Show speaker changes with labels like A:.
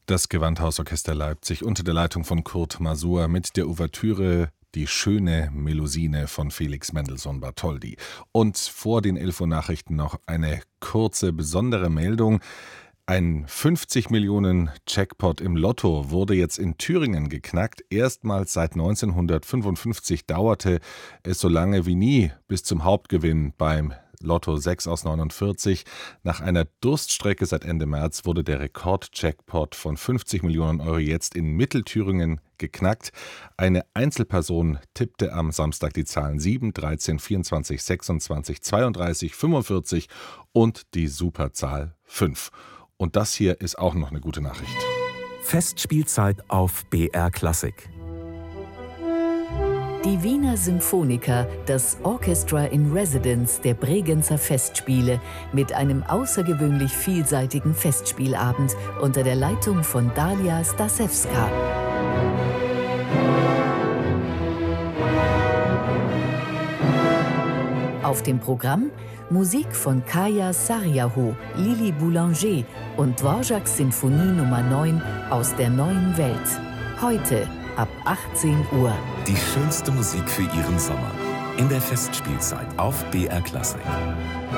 A: Das Gewandhausorchester Leipzig unter der Leitung von Kurt Masur mit der Ouvertüre Die schöne Melusine von Felix Mendelssohn Bartholdy. Und vor den 11 Uhr Nachrichten noch eine kurze, besondere Meldung. Ein 50 Millionen Jackpot im Lotto wurde jetzt in Thüringen geknackt. Erstmals seit 1955 dauerte es so lange wie nie bis zum Hauptgewinn beim Lotto 6 aus 49. Nach einer Durststrecke seit Ende März wurde der Rekord-Jackpot von 50 Millionen Euro jetzt in Mittelthüringen geknackt. Eine Einzelperson tippte am Samstag die Zahlen 7, 13, 24, 26, 32, 45 und die Superzahl 5. Und das hier ist auch noch eine gute Nachricht.
B: Festspielzeit auf BR Klassik.
C: Die Wiener Symphoniker, das Orchestra in Residence der Bregenzer Festspiele mit einem außergewöhnlich vielseitigen Festspielabend unter der Leitung von Dalia Stasewska. Auf dem Programm Musik von Kaya Saryahu, Lili Boulanger und Dvořáks Sinfonie Nummer 9 aus der neuen Welt. Heute ab 18 Uhr.
B: Die schönste Musik für Ihren Sommer. In der Festspielzeit auf BR Klassik.